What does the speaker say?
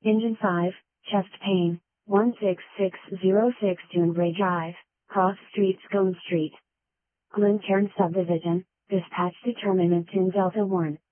Engine 5, chest pain, 16606 Dunebray Drive, Cross Street, Scone Street. Glencairn Subdivision, dispatch determinant in Delta 1.